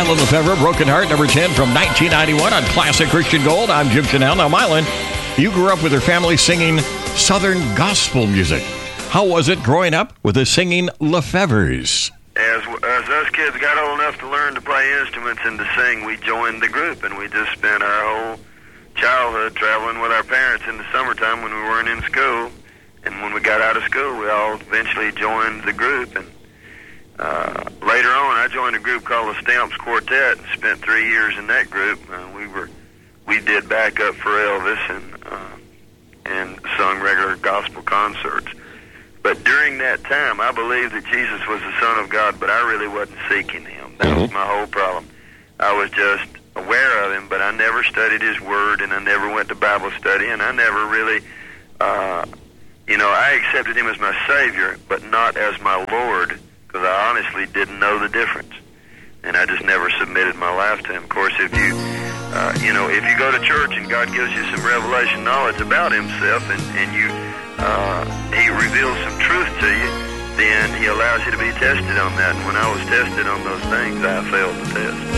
Mylon Lefevre, Broken Heart, number 10 from 1991 on Classic Christian Gold. I'm Jim Cannell. Now, Mylon, you grew up with your family singing Southern gospel music. How was it growing up with the singing Lefevres? As us kids got old enough to learn to play instruments and to sing, we joined the group, and we just spent our whole childhood traveling with our parents in the summertime when we weren't in school. And when we got out of school, we all eventually joined the group. And later on, I joined a group called the Stamps Quartet and spent 3 years in that group. We did backup for Elvis and sung regular gospel concerts. But during that time, I believed that Jesus was the Son of God, but I really wasn't seeking Him. That was my whole problem. I was just aware of Him, but I never studied His Word, and I never went to Bible study, and I never really, I accepted Him as my Savior, but not as my Lord, because I honestly didn't know the difference. And I just never submitted my life to Him. Of course, if you go to church and God gives you some revelation knowledge about Himself, and He reveals some truth to you, then He allows you to be tested on that. And when I was tested on those things, I failed the test.